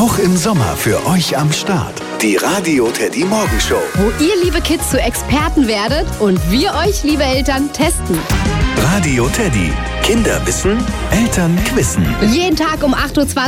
Auch im Sommer für euch am Start. Die Radio Teddy Morgenshow. Wo ihr, liebe Kids, zu Experten werdet und wir euch, liebe Eltern, testen. Radio Teddy. Kinder wissen, Eltern quissen. Jeden Tag um 8:20 Uhr